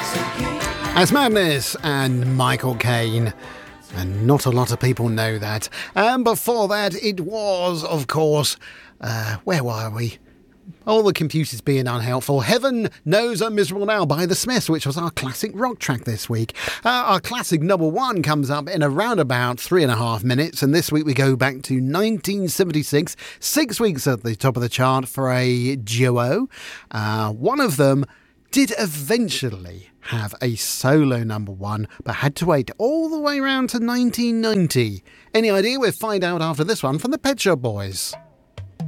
As Madness and Michael Caine. And not a lot of people know that. And before that, it was, of course, where were we? All the computers being unhelpful. Heaven Knows I'm Miserable Now by The Smiths, which was our classic rock track this week. Our classic number one comes up in around about 3.5 minutes, and this week we go back to 1976, 6 weeks at the top of the chart for a duo. One of them did eventually have a solo number one, but had to wait all the way around to 1990. Any idea? We'll find out after this one from the Pet Shop Boys.